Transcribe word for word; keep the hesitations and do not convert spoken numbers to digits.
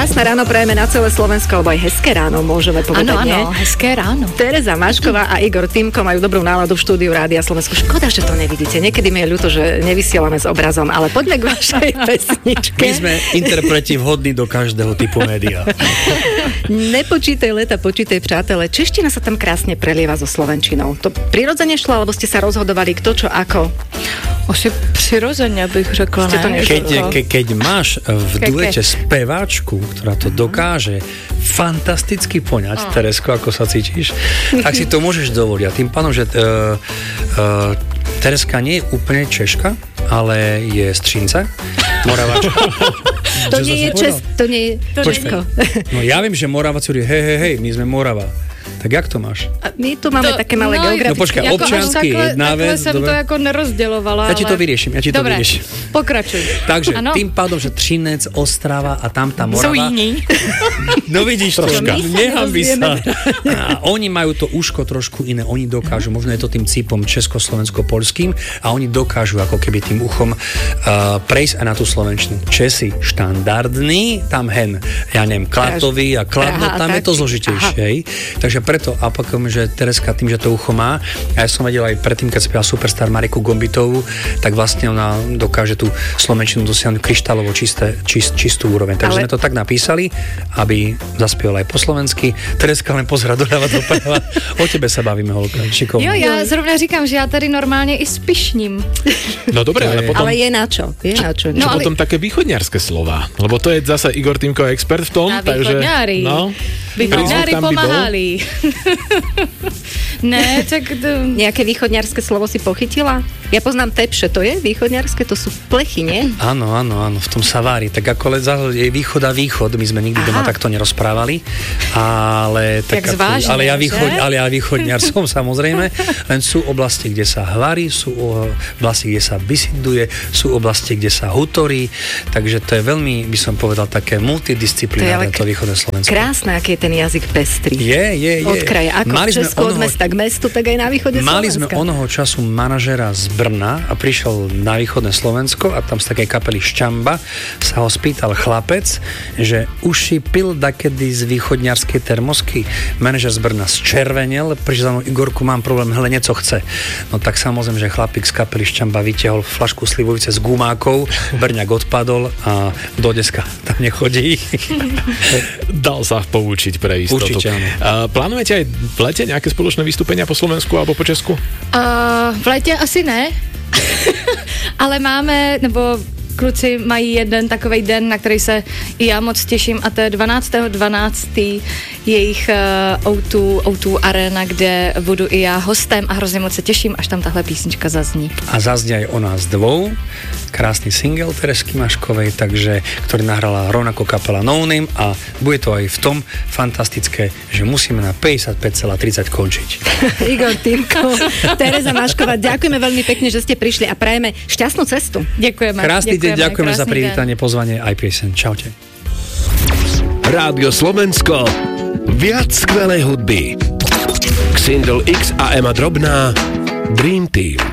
Krásne ráno prajeme na celé Slovensko, alebo aj hezké ráno, môžeme povedať, áno, nie? Áno, hezké ráno. Tereza Mašková a Igor Týmko majú dobrú náladu v štúdiu Rádia Slovensko. Škoda, že to nevidíte. Niekedy mi je ľúto, že nevysielame s obrazom, ale poďme k vašej pesničke. My sme interpreti vhodní do každého typu média. Nepočítaj leta, počítaj přátelé. Čeština sa tam krásne prelieva so slovenčinou. To prirodzene šlo, alebo ste sa rozhodovali kto čo ako? Asi přirozeně bych řekla, Ste to ne? Keď, ke, keď máš v duete speváčku, ktorá to dokáže fantasticky poňať, Teresko, ako sa cítiš, tak si to môžeš dovoliť. A tým pánom, že uh, uh, Tereska nie je úplne Češka, ale je z Třince, Moravačka. To nie je Čes, to nie je Česko. No ja viem, že Moraváci hovorí, hej, hej, hej, my sme Morava. Tak jak to máš? A my tu máme To- také malé no, geografické. No počkaj, Jako občiansky až takhle, jedna takhle vec, jsem dobre. to jako nerozdělovala, Ja ti to ale- vyriešim, ja ti to Dobre, vyriešim. pokračuj. Takže Ano. tým pádom, že Třinec, Ostrava a tam tá Sú Morava. jiní. No vidíš, troška. my sa Nehambi sa. nerozvieme. A oni majú to uško trošku iné. Oni dokážu, možno je to tým cípom československo-polským a oni dokážu ako keby tým uchom uh, prejsť aj na tú slovenčinu. Česi štandardný, tam hen, ja neviem, Klatový a Kladno, Praha, tam je tak. to zložitejšie. Hej. Takže preto, a opakujem, že Tereska tým, že to ucho má, a ja som vedel aj predtým, keď spievala Superstar Mariku Gombitovú, tak vlastne ona dokáže tú slovenčinu dosiahnuť kryštálovo čisté, čist, čistú úroveň. Takže Ale- sme to tak napísali, aby zaspievala aj po slovensky. Tereska len pozerá doľava doprava. O tebe sa bavíme, holka. Šikovná. Jo, já zrovna říkám, že já tady normálně i spišním. No dobre, ale potom, Ale je na čo? Je na čo? No, čo ale- potom také východňarské slova. Lebo to je zase Igor Týmko expert v tom. A takže, východňári. no, Východňári prízvuk tam by bol. pomáhali. Ne, tak... To... Nejaké východňarské slovo si pochytila? Ja poznám tepše, to je východňarské, to sú plechy, nie? Áno, áno, áno, v tom savári. Tak ako le, je východ a východ, my sme nikdy Aha. doma takto nerozprávali, ale, tak Jak ako, zvážne, ale, ja východ, že? ale ja východňar som samozrejme, len sú oblasti, kde sa hvarí, sú oblasti, kde sa bisinduje, sú oblasti, kde sa hutorí, takže to je veľmi, by som povedal, také multidisciplinárne to, to východné Slovensko. Krásne, aký je ten jazyk pestrý. Je, je, je. Od kraja, ako Mali v sme Česku od onoho- mesta k mestu, tak aj na východe Mali sme Slovenska. onoho času manažera z Brna a prišiel na východné Slovensko a tam z takej kapely Šťamba sa ho spýtal chlapec, že už si pil dakedy z východňarskej termosky. Manažer z Brna zčervenel, prišiel za mnou, Igorku, mám problém, hele, nieco chce. No tak samozrejme, že chlapík z kapely Šťamba vytiahol flašku slivovice s gumákov, Brňak odpadol a do deska tam nechodí. Dal sa poučiť pre istotu. Určite, áno. Uh, plánujete aj v lete nejaké spoločné vystúpenia po Slovensku alebo po Česku? Uh, v létě asi ne, ale máme, nebo kluci mají jeden takovej den, na který se i já moc těším, a to je dvanáctého dvanáctého jejich uh, ó dva, ó dva Arena, kde budu i já hostem a hrozně moc se těším, až tam tahle písnička zazní. A zaznie aj o nás dvou. Krásny single Teresky Maškovej, takže, ktorý nahrala rovnako kapela No Name a bude to aj v tom fantastické, že musíme na päťdesiatpäť celá tridsať končiť. Igor Týmko, Tereza Mašková, ďakujeme veľmi pekne, že ste prišli a prajeme šťastnú cestu. Děkujeme. Krásny deň, ďakujeme za krásny privítanie, pozvanie aj piesen. Čaute. Rádio Slovensko. Viac skvelej hudby. Xindel X a Ema Drobná. Dream Team.